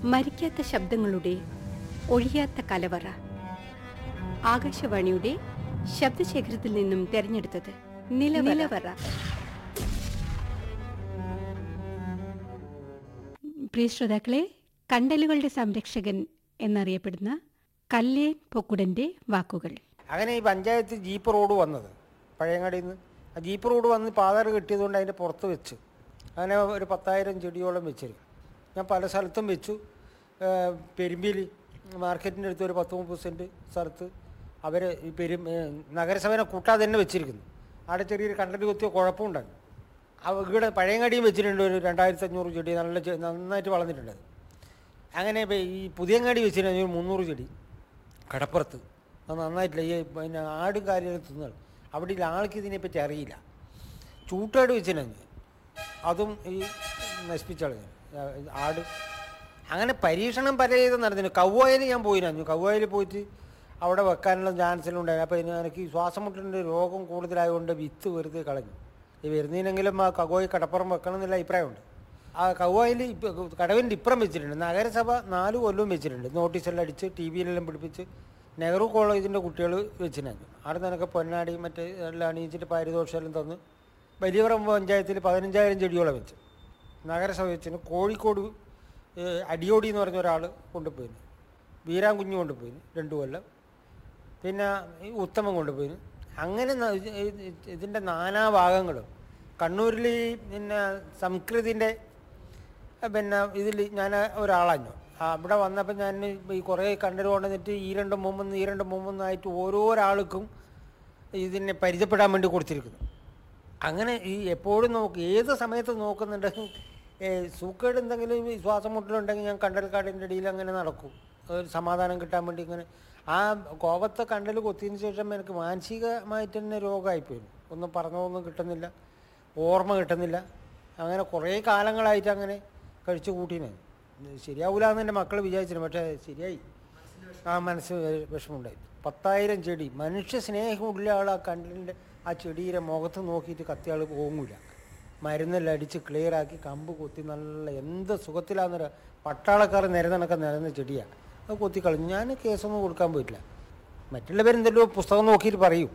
മരിക്കാത്ത ശബ്ദങ്ങളുടെ ഒഴിയാത്ത കലവറ. ആകാശവാണിയുടെ ശബ്ദശേഖരത്തിൽ നിന്നും തെരഞ്ഞെടുത്തത് നിലവറ. പ്രിയ ശ്രോതാക്കളെ, കണ്ടലുകളുടെ സംരക്ഷകൻ എന്നറിയപ്പെടുന്ന കല്ലേൻ പൊക്കുടന്റെ വാക്കുകൾ. അങ്ങനെ ഈ പഞ്ചായത്ത് ജീപ്പ് റോഡ് വന്നത് പഴയങ്ങാടിയിൽ നിന്ന് ആ ജീപ്പ് റോഡ് വന്ന് പാതാറ് കെട്ടിയതുകൊണ്ട് അതിൻ്റെ പുറത്ത് വെച്ച് അങ്ങനെ ഒരു 10,000 ചെടിയോളം വെച്ചിരുന്നു. ഞാൻ പല സ്ഥലത്തും വെച്ചു. പെരുമ്പിൽ മാർക്കറ്റിൻ്റെ അടുത്ത് ഒരു 10-30 സെൻറ്റ് സ്ഥലത്ത് അവർ ഈ നഗരസഭനെ കൂട്ടാതെ തന്നെ വെച്ചിരിക്കുന്നു. അവിടെ ചെറിയൊരു കണ്ടൽ കൊത്തിയ കുഴപ്പമുണ്ടായിരുന്നു. ഇവിടെ പഴയങ്ങാടിയും വെച്ചിട്ടുണ്ട് ഒരു 2,500 ചെടി, നന്നായിട്ട് വളർന്നിട്ടുണ്ട്. അങ്ങനെ ഈ പുതിയങ്ങാടി വെച്ചിട്ടുണ്ട് ഒരു 300 ചെടി കടപ്പുറത്ത്. അത് നന്നായിട്ടില്ല. ഈ പിന്നെ ആടും കാര്യങ്ങൾ തിന്നുകൾ അവിടെ ആൾക്ക് ഇതിനെപ്പറ്റി അറിയില്ല. ചൂട്ടാട് വെച്ചിട്ടുണ്ട്, അതും ഈ നശിപ്പിച്ചളഞ്ഞു ആട്. അങ്ങനെ പരീക്ഷണം പല ചെയ്ത് നടന്നില്ല. കവ്വായിൽ ഞാൻ പോയിരുന്നു. കവ്വായിൽ പോയിട്ട് അവിടെ വെക്കാനുള്ള ചാൻസിലുണ്ടായിരുന്നു. അപ്പോൾ എനിക്ക് ശ്വാസം മുട്ടലിൻ്റെ രോഗം കൂടുതലായതുകൊണ്ട് വിത്ത് വെറുതെ കളഞ്ഞു. ഈ വരുന്നതിനെങ്കിലും ആ കവ്വായി കടപ്പുറം വെക്കണം എന്നുള്ള അഭിപ്രായമുണ്ട്. ആ കവ്വായിൽ കടവിൻ്റെ ഇപ്പുറം വെച്ചിട്ടുണ്ട്. നഗരസഭ 4 കൊല്ലവും വെച്ചിട്ടുണ്ട്. നോട്ടീസെല്ലാം അടിച്ച് ടി വിയിലെല്ലാം പിടിപ്പിച്ച് നെഹ്റു കോളേജിൻ്റെ കുട്ടികൾ വെച്ചിട്ടുണ്ട്. അവിടെ നിനക്ക് പൊന്നാടി മറ്റേ എല്ലാം അണിയിച്ചിട്ട് പാരിതോഷമെല്ലാം തന്ന് വലിയവറം പഞ്ചായത്തിൽ 15,000 ചെടിയോളം വെച്ച് നഗരസഭ വെച്ചിന്. കോഴിക്കോട് അടിയോടി എന്ന് പറഞ്ഞ ഒരാൾ കൊണ്ടുപോയിന്. വീരാൻകുഞ്ഞ് കൊണ്ടുപോയിന് 2 കൊല്ലം. പിന്നെ ഉത്തമം കൊണ്ടുപോയിന്. അങ്ങനെ ഇതിൻ്റെ നാനാഭാഗങ്ങളും കണ്ണൂരിൽ പിന്നെ സംസ്കൃതിൻ്റെ പിന്നെ ഇതിൽ ഞാൻ ഒരാളാഞ്ഞു. അവിടെ വന്നപ്പോൾ ഞാൻ ഈ കുറേ കണ്ടൽ കൊണ്ടുവന്നിട്ട് ഈ 2 ആയിട്ട് ഓരോരാൾക്കും ഇതിനെ പരിചയപ്പെടാൻ വേണ്ടി കൊടുത്തിരിക്കുന്നു. അങ്ങനെ ഈ എപ്പോഴും ഏത് സമയത്ത് നോക്കുന്നുണ്ടെങ്കിൽ സൂക്കേട് എന്തെങ്കിലും ശ്വാസം മുട്ടലുണ്ടെങ്കിൽ ഞാൻ കണ്ടൽക്കാടിൻ്റെ ഇടയിൽ അങ്ങനെ നടക്കും, ഒരു സമാധാനം കിട്ടാൻ വേണ്ടി. ഇങ്ങനെ ആ കോപത്തെ കണ്ടൽ കൊത്തിയതിന് ശേഷം എനിക്ക് മാനസികമായിട്ട് തന്നെ രോഗമായിപ്പോയിരുന്നു. ഒന്നും പറഞ്ഞതൊന്നും കിട്ടുന്നില്ല, ഓർമ്മ കിട്ടുന്നില്ല. അങ്ങനെ കുറേ കാലങ്ങളായിട്ട് അങ്ങനെ കഴിച്ചു കൂട്ടീനെ. ശരിയാവില്ല എന്ന് എൻ്റെ മക്കൾ വിചാരിച്ചിരുന്നു, പക്ഷേ ശരിയായി. ആ മനസ്സ് വിഷമമുണ്ടായി. 10,000 ചെടി. മനുഷ്യ സ്നേഹമുള്ള ആൾ ആ കണ്ടലിൻ്റെ ആ ചെടിയുടെ മുഖത്ത് നോക്കിയിട്ട് കത്തിയാൾ പോകില്ല. മരുന്നെല്ലാം അടിച്ച് ക്ലിയറാക്കി കമ്പ് കൊത്തി നല്ല എന്ത് സുഖത്തിലാണെന്നൊരു പട്ടാളക്കാർ നിരന്നണക്കം നിരന്ന ചെടിയാണ്. അത് കൊത്തിക്കളഞ്ഞു. ഞാൻ കേസൊന്നും കൊടുക്കാൻ പോയിട്ടില്ല. മറ്റുള്ളവരെന്തെല്ലോ പുസ്തകം നോക്കിയിട്ട് പറയും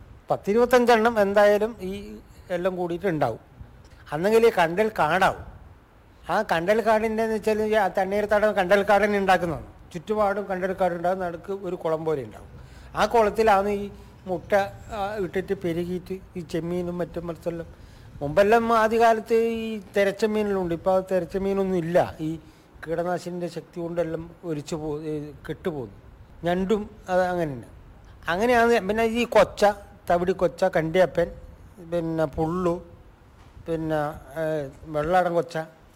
10-25 എണ്ണം എന്തായാലും ഈ എല്ലാം കൂടിയിട്ട് ഉണ്ടാവും. അന്നെങ്കിൽ ഈ കണ്ടൽ കാടാവും. ആ കണ്ടൽ കാടിൻ്റെ എന്ന് വെച്ചാൽ ആ തണ്ണീർത്തടം കണ്ടൽ കാടിനെ ഉണ്ടാക്കുന്നതാണ്. ചുറ്റുപാടും കണ്ടൽ കാടുണ്ടാകും, നടുക്ക് ഒരു കുളം പോലെ ഉണ്ടാവും. ആ കുളത്തിലാണ് ഈ മുട്ട ഇട്ടിട്ട് പെരുകിയിട്ട് ഈ ചെമ്മീനും മറ്റും മത്സ്യമെല്ലാം. മുമ്പെല്ലാം ആദ്യകാലത്ത് ഈ തെരച്ചമീനിലുണ്ട്. ഇപ്പോൾ ആ തെരച്ചമീനൊന്നും ഇല്ല. ഈ കീടനാശിനിൻ്റെ ശക്തി കൊണ്ടെല്ലാം കെട്ടുപോകുന്നു. ഞണ്ടും അത് അങ്ങനെയുണ്ട്. അങ്ങനെയാണ്. പിന്നെ ഈ കൊച്ച, തവിടി കൊച്ച, കണ്ടിയപ്പൻ, പിന്നെ പുള്ളു, പിന്നെ വെള്ളാടം കൊച്ച,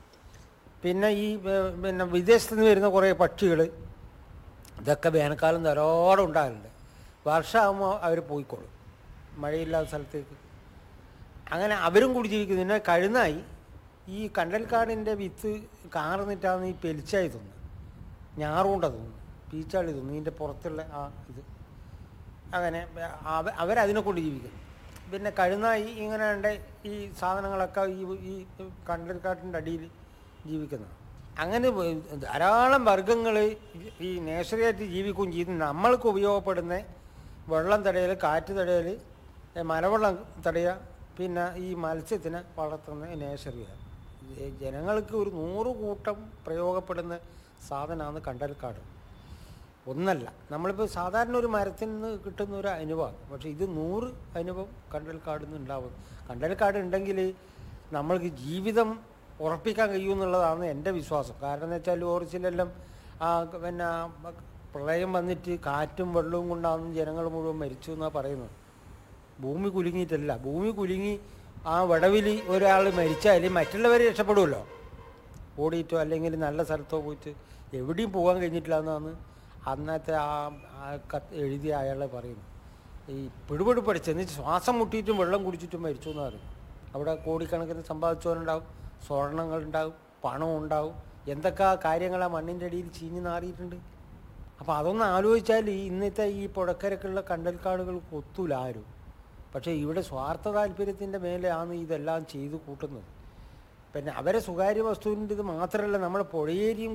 പിന്നെ ഈ പിന്നെ വിദേശത്ത് നിന്ന് വരുന്ന കുറേ പക്ഷികൾ, ഇതൊക്കെ വേനൽക്കാലം ധാരാളം ഉണ്ടാകലുണ്ട്. വർഷമാകുമ്പോൾ അവർ പോയിക്കോളും മഴയില്ലാത്ത സ്ഥലത്തേക്ക്. അങ്ങനെ അവരും കൂടി ജീവിക്കുന്നു. പിന്നെ കഴുന്നായി ഈ കണ്ടൽക്കാടിൻ്റെ വിത്ത് കാർന്നിട്ടാണ് ഈ പെലിച്ചായി തിന്നുന്നത്, ഞാറുകൊണ്ട തിന്നുന്നു, പീച്ചാളി തിന്നു, ഇതിൻ്റെ പുറത്തുള്ള ആ ഇത്. അങ്ങനെ അവരതിനെ കൊണ്ട് ജീവിക്കുന്നു. പിന്നെ കഴുന്നായി ഇങ്ങനെ ഉണ്ട് ഈ സാധനങ്ങളൊക്കെ ഈ കണ്ടൽക്കാട്ടിൻ്റെ അടിയിൽ ജീവിക്കുന്നതാണ്. അങ്ങനെ ധാരാളം വർഗ്ഗങ്ങൾ ഈ നേച്ചറായിട്ട് ജീവിക്കുകയും ചെയ്യുന്നു. നമ്മൾക്ക് ഉപയോഗപ്പെടുന്ന വെള്ളം തടയൽ, കാറ്റ് തടയൽ, മലവെള്ളം തടയുക, പിന്നെ ഈ മത്സ്യത്തിനെ വളർത്തുന്ന നേച്ചറിയാണ്. ജനങ്ങൾക്ക് ഒരു 100 കൂട്ടം പ്രയോഗപ്പെടുന്ന സാധനമാണ് കണ്ടൽക്കാട്. ഒന്നല്ല, നമ്മളിപ്പോൾ സാധാരണ ഒരു മരത്തിൽ നിന്ന് കിട്ടുന്ന ഒരു അനുഭവമാണ്. പക്ഷേ ഇത് 100 അനുഭവം കണ്ടൽക്കാടിൽ നിന്ന് ഉണ്ടാവുന്നു. കണ്ടൽക്കാട് ഉണ്ടെങ്കിൽ നമ്മൾക്ക് ജീവിതം ഉറപ്പിക്കാൻ കഴിയുമെന്നുള്ളതാണ് എൻ്റെ വിശ്വാസം. കാരണം എന്ന് വെച്ചാൽ ഓറിച്ചിലെല്ലാം പിന്നെ പ്രളയം വന്നിട്ട് കാറ്റും വെള്ളവും കൊണ്ടാണ് ജനങ്ങൾ മുഴുവൻ മരിച്ചു എന്നാണ് പറയുന്നത്. ഭൂമി കുലുങ്ങിയിട്ടല്ല. ഭൂമി കുലുങ്ങി ആ വടവിൽ ഒരാൾ മരിച്ചാൽ മറ്റുള്ളവർ രക്ഷപ്പെടുമല്ലോ, ഓടിയിട്ടോ അല്ലെങ്കിൽ നല്ല സ്ഥലത്തോ പോയിട്ട്. എവിടെയും പോകാൻ കഴിഞ്ഞിട്ടില്ല എന്നാണ് അന്നത്തെ എഴുതിയ അയാളെ പറയുന്നു. ഈ പിടിപിടി പഠിച്ച് എന്നിട്ട് ശ്വാസം മുട്ടിയിട്ടും വെള്ളം കുടിച്ചിട്ടും മരിച്ചു എന്ന് പറയും. അവിടെ കോടിക്കണക്കിന് സമ്പാദിച്ചവരുണ്ടാവും, സ്വർണ്ണങ്ങളുണ്ടാവും, പണം ഉണ്ടാവും, എന്തൊക്കെ കാര്യങ്ങളാണ് മണ്ണിൻ്റെ അടിയിൽ ചീഞ്ഞ് നാറിയിട്ടുണ്ട്. അപ്പോൾ അതൊന്ന് ആലോചിച്ചാൽ ഇന്നത്തെ ഈ പുഴക്കരക്കുള്ള കണ്ടൽക്കാടുകൾ കൊത്തൂല ആരും. പക്ഷേ ഇവിടെ സ്വാർത്ഥ താല്പര്യത്തിൻ്റെ മേലെയാണ് ഇതെല്ലാം ചെയ്ത് കൂട്ടുന്നത്. പിന്നെ അവരെ സ്വകാര്യ വസ്തുവിൻ്റെ ഇത് മാത്രമല്ല, നമ്മുടെ പുഴയേരിയും